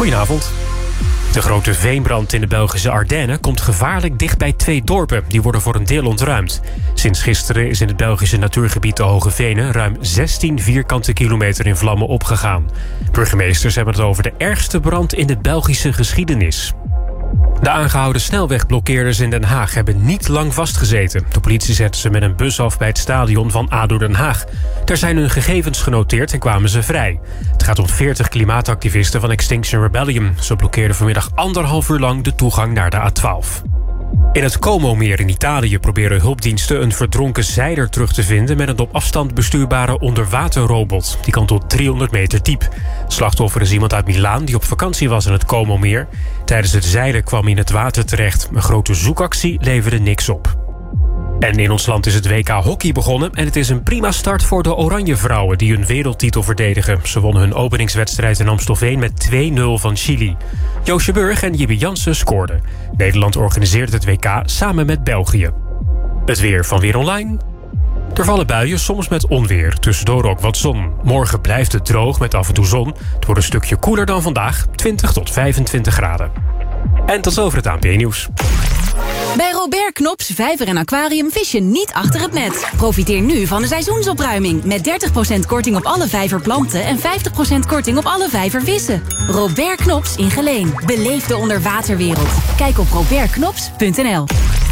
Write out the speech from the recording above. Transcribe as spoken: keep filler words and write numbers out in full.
Goedenavond. De grote veenbrand in de Belgische Ardennen komt gevaarlijk dicht bij twee dorpen. Die worden voor een deel ontruimd. Sinds gisteren is in het Belgische natuurgebied de Hoge Venen ruim zestien vierkante kilometer in vlammen opgegaan. Burgemeesters hebben het over de ergste brand in de Belgische geschiedenis. De aangehouden snelwegblokkeerders in Den Haag hebben niet lang vastgezeten. De politie zette ze met een bus af bij het stadion van A D O Den Haag. Daar zijn hun gegevens genoteerd en kwamen ze vrij. Het gaat om veertig klimaatactivisten van Extinction Rebellion. Ze blokkeerden vanmiddag anderhalf uur lang de toegang naar de A twaalf. In het Como-meer in Italië proberen hulpdiensten een verdronken zeiler terug te vinden met een op afstand bestuurbare onderwaterrobot. Die kan tot driehonderd meter diep. Het slachtoffer is iemand uit Milaan die op vakantie was in het Como-meer. Tijdens het zeilen kwam hij in het water terecht. Een grote zoekactie leverde niks op. En in ons land is het W K hockey begonnen en het is een prima start voor de Oranje Vrouwen die hun wereldtitel verdedigen. Ze wonnen hun openingswedstrijd in Amstelveen met twee nul van Chili. Joosje Burg en Jibbe Jansen scoorden. Nederland organiseert het W K samen met België. Het weer van Weer Online. Er vallen buien, soms met onweer. Tussendoor ook wat zon. Morgen blijft het droog met af en toe zon. Het wordt een stukje koeler dan vandaag, twintig tot vijfentwintig graden. En tot zover het A N P Nieuws. Bij Robert Knops Vijver en Aquarium vis je niet achter het net. Profiteer nu van de seizoensopruiming met dertig procent korting op alle vijverplanten en vijftig procent korting op alle vijvervissen. Robert Knops in Geleen. Beleef de onderwaterwereld. Kijk op robert knops punt n l.